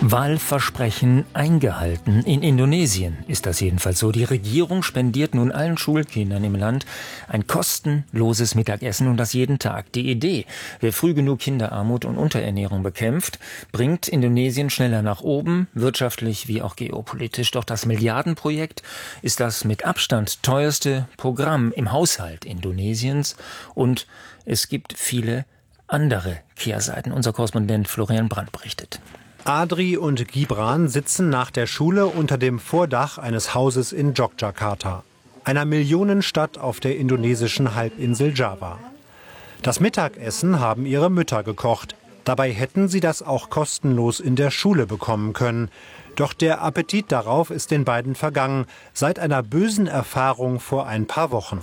Wahlversprechen eingehalten. In Indonesien ist das jedenfalls so. Die Regierung spendiert nun allen Schulkindern im Land ein kostenloses Mittagessen und das jeden Tag. Die Idee, wer früh genug Kinderarmut und Unterernährung bekämpft, bringt Indonesien schneller nach oben, wirtschaftlich wie auch geopolitisch. Doch das Milliardenprojekt ist das mit Abstand teuerste Programm im Haushalt Indonesiens und es gibt viele andere Kehrseiten. Unser Korrespondent Florian Brandt berichtet. Adri und Gibran sitzen nach der Schule unter dem Vordach eines Hauses in Yogyakarta, einer Millionenstadt auf der indonesischen Halbinsel Java. Das Mittagessen haben ihre Mütter gekocht. Dabei hätten sie das auch kostenlos in der Schule bekommen können. Doch der Appetit darauf ist den beiden vergangen, seit einer bösen Erfahrung vor ein paar Wochen.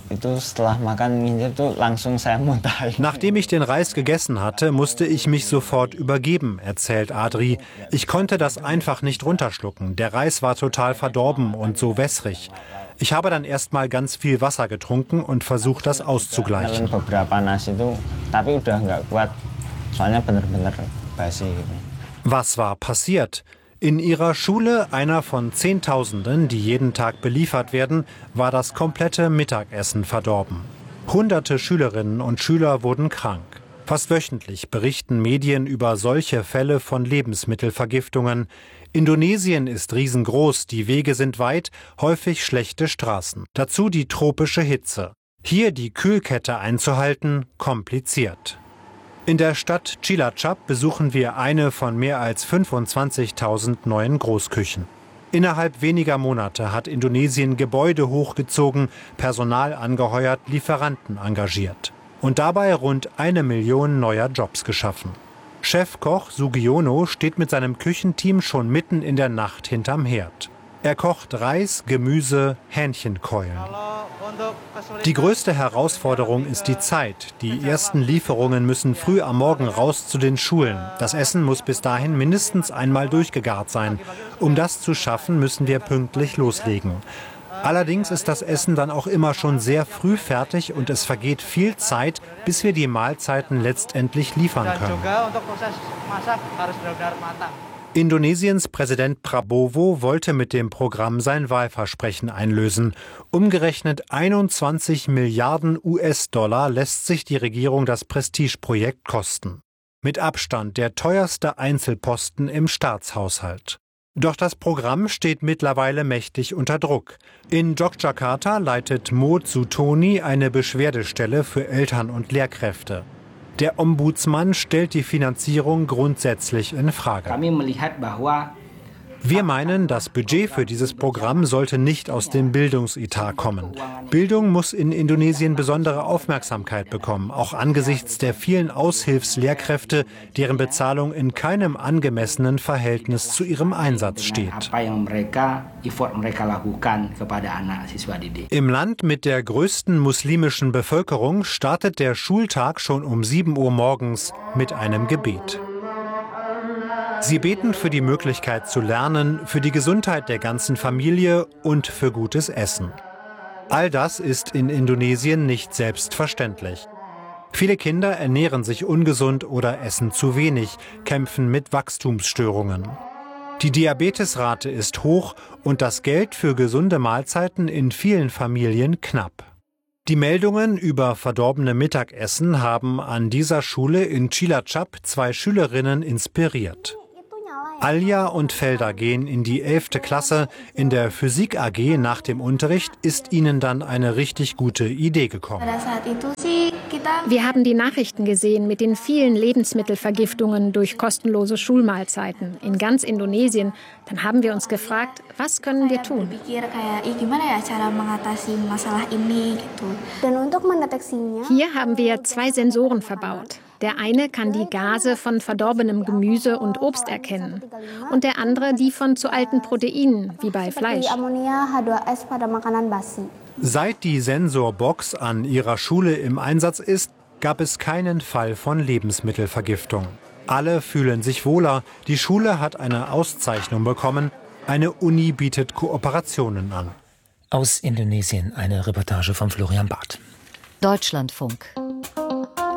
Nachdem ich den Reis gegessen hatte, musste ich mich sofort übergeben, erzählt Adri. Ich konnte das einfach nicht runterschlucken. Der Reis war total verdorben und so wässrig. Ich habe dann erst mal ganz viel Wasser getrunken und versucht, das auszugleichen. Was war passiert? In ihrer Schule, einer von Zehntausenden, die jeden Tag beliefert werden, war das komplette Mittagessen verdorben. Hunderte Schülerinnen und Schüler wurden krank. Fast wöchentlich berichten Medien über solche Fälle von Lebensmittelvergiftungen. Indonesien ist riesengroß, die Wege sind weit, häufig schlechte Straßen. Dazu die tropische Hitze. Hier die Kühlkette einzuhalten, kompliziert. In der Stadt Cilacap besuchen wir eine von mehr als 25.000 neuen Großküchen. Innerhalb weniger Monate hat Indonesien Gebäude hochgezogen, Personal angeheuert, Lieferanten engagiert. Und dabei rund 1 Million neuer Jobs geschaffen. Chefkoch Sugiono steht mit seinem Küchenteam schon mitten in der Nacht hinterm Herd. Er kocht Reis, Gemüse, Hähnchenkeulen. Die größte Herausforderung ist die Zeit. Die ersten Lieferungen müssen früh am Morgen raus zu den Schulen. Das Essen muss bis dahin mindestens einmal durchgegart sein. Um das zu schaffen, müssen wir pünktlich loslegen. Allerdings ist das Essen dann auch immer schon sehr früh fertig und es vergeht viel Zeit, bis wir die Mahlzeiten letztendlich liefern können. Indonesiens Präsident Prabowo wollte mit dem Programm sein Wahlversprechen einlösen. Umgerechnet 21 Milliarden US-Dollar lässt sich die Regierung das Prestigeprojekt kosten. Mit Abstand der teuerste Einzelposten im Staatshaushalt. Doch das Programm steht mittlerweile mächtig unter Druck. In Yogyakarta leitet Mo Zutoni eine Beschwerdestelle für Eltern und Lehrkräfte. Der Ombudsmann stellt die Finanzierung grundsätzlich in Frage. Wir meinen, das Budget für dieses Programm sollte nicht aus dem Bildungsetat kommen. Bildung muss in Indonesien besondere Aufmerksamkeit bekommen, auch angesichts der vielen Aushilfslehrkräfte, deren Bezahlung in keinem angemessenen Verhältnis zu ihrem Einsatz steht. Im Land mit der größten muslimischen Bevölkerung startet der Schultag schon um 7 Uhr morgens mit einem Gebet. Sie beten für die Möglichkeit zu lernen, für die Gesundheit der ganzen Familie und für gutes Essen. All das ist in Indonesien nicht selbstverständlich. Viele Kinder ernähren sich ungesund oder essen zu wenig, kämpfen mit Wachstumsstörungen. Die Diabetesrate ist hoch und das Geld für gesunde Mahlzeiten in vielen Familien knapp. Die Meldungen über verdorbene Mittagessen haben an dieser Schule in Cilacap 2 Schülerinnen inspiriert. Alja und Felda gehen in die 11. Klasse. In der Physik AG nach dem Unterricht ist ihnen dann eine richtig gute Idee gekommen. Wir haben die Nachrichten gesehen mit den vielen Lebensmittelvergiftungen durch kostenlose Schulmahlzeiten in ganz Indonesien. Dann haben wir uns gefragt, was können wir tun? Hier haben wir 2 Sensoren verbaut. Der eine kann die Gase von verdorbenem Gemüse und Obst erkennen und der andere die von zu alten Proteinen, wie bei Fleisch. Seit die Sensorbox an ihrer Schule im Einsatz ist, gab es keinen Fall von Lebensmittelvergiftung. Alle fühlen sich wohler. Die Schule hat eine Auszeichnung bekommen. Eine Uni bietet Kooperationen an. Aus Indonesien eine Reportage von Florian Barth. Deutschlandfunk.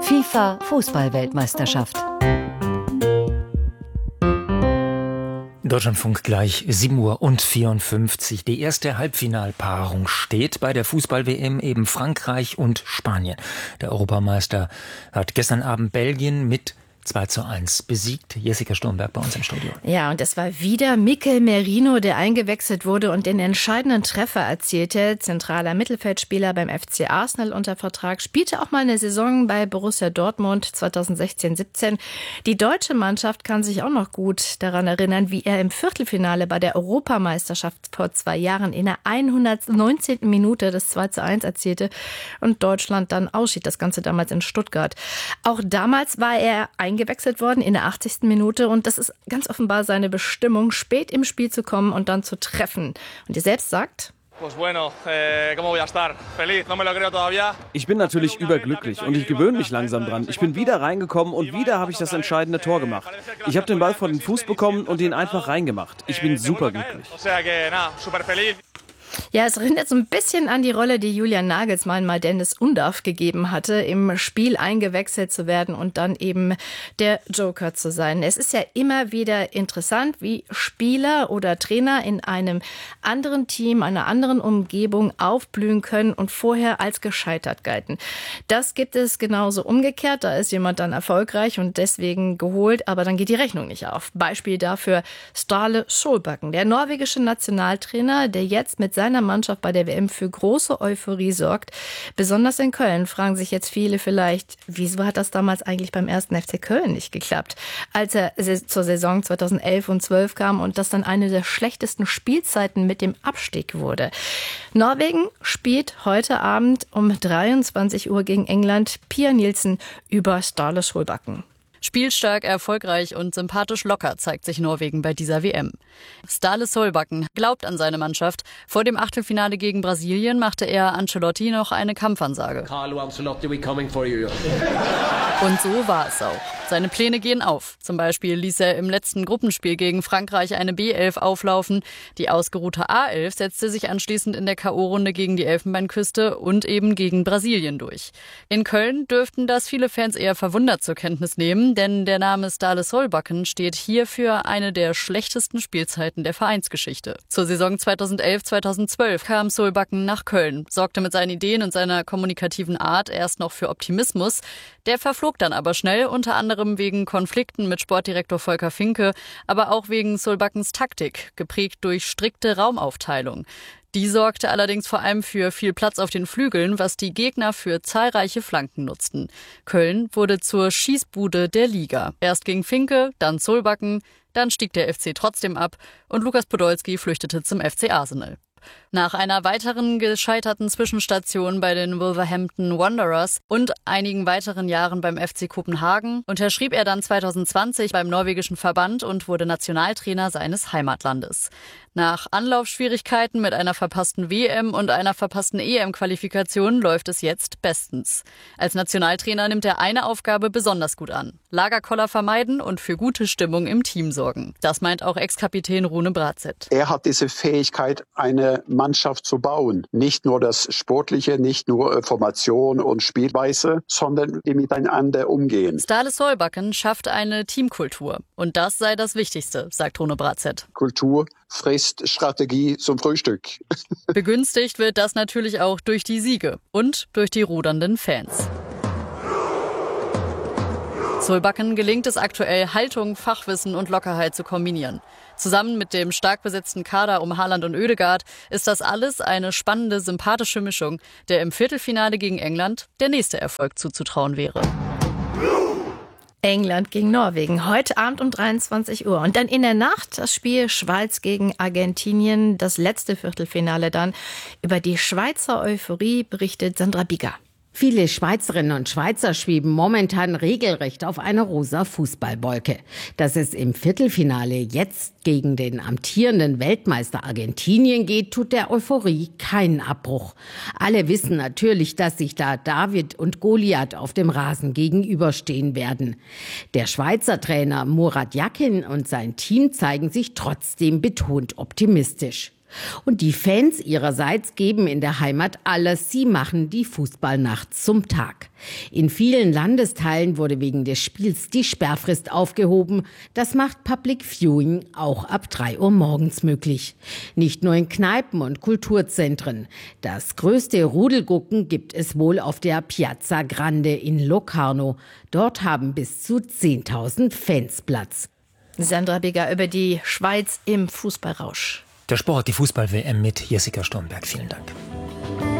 FIFA-Fußball-Weltmeisterschaft. Deutschlandfunk gleich 7:54 Uhr. Die erste Halbfinalpaarung steht bei der Fußball-WM, eben Frankreich und Spanien. Der Europameister hat gestern Abend Belgien mit 2:1 besiegt. Jessica Sturmberg bei uns im Studio. Ja, und es war wieder Mikel Merino, der eingewechselt wurde und den entscheidenden Treffer erzielte. Zentraler Mittelfeldspieler beim FC Arsenal unter Vertrag, spielte auch mal eine Saison bei Borussia Dortmund 2016/17. Die deutsche Mannschaft kann sich auch noch gut daran erinnern, wie er im Viertelfinale bei der Europameisterschaft vor 2 Jahren in der 119. Minute das 2:1 erzielte und Deutschland dann ausschied. Das Ganze damals in Stuttgart. Auch damals war er eingewechselt worden in der 80. Minute und das ist ganz offenbar seine Bestimmung, spät im Spiel zu kommen und dann zu treffen. Und er selbst sagt: Ich bin natürlich überglücklich und ich gewöhne mich langsam dran. Ich bin wieder reingekommen und wieder habe ich das entscheidende Tor gemacht. Ich habe den Ball vor den Fuß bekommen und ihn einfach reingemacht. Ich bin superglücklich. Ja, es erinnert so ein bisschen an die Rolle, die Julian Nagelsmann mal Dennis Undaff gegeben hatte, im Spiel eingewechselt zu werden und dann eben der Joker zu sein. Es ist ja immer wieder interessant, wie Spieler oder Trainer in einem anderen Team, einer anderen Umgebung aufblühen können und vorher als gescheitert galten. Das gibt es genauso umgekehrt. Da ist jemand dann erfolgreich und deswegen geholt, aber dann geht die Rechnung nicht auf. Beispiel dafür Ståle Solbakken, der norwegische Nationaltrainer, der jetzt mit seiner Mannschaft bei der WM für große Euphorie sorgt. Besonders in Köln fragen sich jetzt viele vielleicht, wieso hat das damals eigentlich beim 1. FC Köln nicht geklappt? Als er zur Saison 2011 und 12 kam und das dann eine der schlechtesten Spielzeiten mit dem Abstieg wurde. Norwegen spielt heute Abend um 23 Uhr gegen England. Pia Nielsen über Ståle Solbakken. Spielstark, erfolgreich und sympathisch locker zeigt sich Norwegen bei dieser WM. Ståle Solbakken glaubt an seine Mannschaft. Vor dem Achtelfinale gegen Brasilien machte er Ancelotti noch eine Kampfansage. Carlo Ancelotti, we coming for you. Und so war es auch. Seine Pläne gehen auf. Zum Beispiel ließ er im letzten Gruppenspiel gegen Frankreich eine B11 auflaufen. Die ausgeruhte A11 setzte sich anschließend in der K.O.-Runde gegen die Elfenbeinküste und eben gegen Brasilien durch. In Köln dürften das viele Fans eher verwundert zur Kenntnis nehmen, denn der Name Ståle Solbakken steht hier für eine der schlechtesten Spielzeiten der Vereinsgeschichte. Zur Saison 2011/2012 kam Solbakken nach Köln, sorgte mit seinen Ideen und seiner kommunikativen Art erst noch für Optimismus. Der verflog dann aber schnell, unter anderem wegen Konflikten mit Sportdirektor Volker Finke, aber auch wegen Solbakkens Taktik, geprägt durch strikte Raumaufteilung. Die sorgte allerdings vor allem für viel Platz auf den Flügeln, was die Gegner für zahlreiche Flanken nutzten. Köln wurde zur Schießbude der Liga. Erst gegen Finke, dann Solbakken, dann stieg der FC trotzdem ab und Lukas Podolski flüchtete zum FC Arsenal. Nach einer weiteren gescheiterten Zwischenstation bei den Wolverhampton Wanderers und einigen weiteren Jahren beim FC Kopenhagen unterschrieb er dann 2020 beim norwegischen Verband und wurde Nationaltrainer seines Heimatlandes. Nach Anlaufschwierigkeiten mit einer verpassten WM und einer verpassten EM-Qualifikation läuft es jetzt bestens. Als Nationaltrainer nimmt er eine Aufgabe besonders gut an: Lagerkoller vermeiden und für gute Stimmung im Team sorgen. Das meint auch Ex-Kapitän Rune Bratseth. Er hat diese Fähigkeit, eine Mannschaft zu bauen. Nicht nur das Sportliche, nicht nur Formation und Spielweise, sondern die miteinander umgehen. Ståle Solbakken schafft eine Teamkultur. Und das sei das Wichtigste, sagt Rune Bratseth. Kultur frisst Strategie zum Frühstück. Begünstigt wird das natürlich auch durch die Siege und durch die rudernden Fans. Solbakken gelingt es aktuell, Haltung, Fachwissen und Lockerheit zu kombinieren. Zusammen mit dem stark besetzten Kader um Haaland und Ødegaard ist das alles eine spannende, sympathische Mischung, der im Viertelfinale gegen England der nächste Erfolg zuzutrauen wäre. England gegen Norwegen, heute Abend um 23 Uhr. Und dann in der Nacht das Spiel Schweiz gegen Argentinien, das letzte Viertelfinale dann. Über die Schweizer Euphorie berichtet Sandra Bigger. Viele Schweizerinnen und Schweizer schweben momentan regelrecht auf einer rosa Fußballwolke. Dass es im Viertelfinale jetzt gegen den amtierenden Weltmeister Argentinien geht, tut der Euphorie keinen Abbruch. Alle wissen natürlich, dass sich da David und Goliath auf dem Rasen gegenüberstehen werden. Der Schweizer Trainer Murat Yakin und sein Team zeigen sich trotzdem betont optimistisch. Und die Fans ihrerseits geben in der Heimat alles. Sie machen die Fußballnacht zum Tag. In vielen Landesteilen wurde wegen des Spiels die Sperrfrist aufgehoben. Das macht Public Viewing auch ab 3 Uhr morgens möglich. Nicht nur in Kneipen und Kulturzentren. Das größte Rudelgucken gibt es wohl auf der Piazza Grande in Locarno. Dort haben bis zu 10.000 Fans Platz. Sandra Bigger über die Schweiz im Fußballrausch. Der Sport, die Fußball-WM mit Jessica Sturmberg. Vielen Dank.